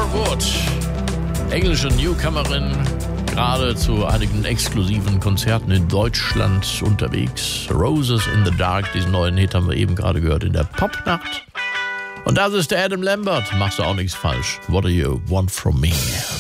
Wood, englische Newcomerin, gerade zu einigen exklusiven Konzerten in Deutschland unterwegs. Roses in the Dark, diesen neuen Hit haben wir eben gerade gehört in der Popnacht. Und das ist der Adam Lambert. Machst du auch nichts falsch. What do you want from me?